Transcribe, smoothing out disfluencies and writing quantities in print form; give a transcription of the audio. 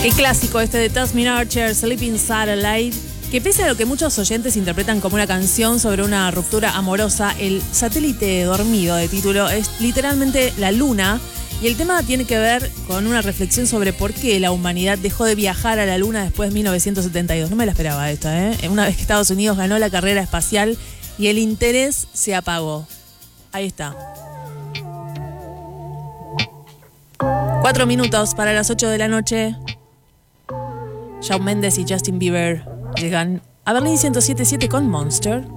Qué clásico este de Tasmin Archer, Sleeping Satellite, que pese a lo que muchos oyentes interpretan como una canción sobre una ruptura amorosa, el satélite dormido de título es literalmente la luna, y el tema tiene que ver con una reflexión sobre por qué la humanidad dejó de viajar a la luna después de 1972. No me la esperaba esta, ¿eh? Una vez que Estados Unidos ganó la carrera espacial y el interés se apagó. Ahí está. 4 minutos para las 8 de la noche. Shawn Mendes y Justin Bieber llegan a Berlín 107.7 con Monster.